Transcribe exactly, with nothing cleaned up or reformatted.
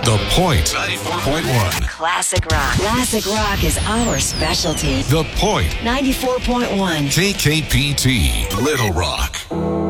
The Point ninety-four point one. Classic rock. Classic rock is our specialty. The Point ninety-four point one. K K P T, Little Rock.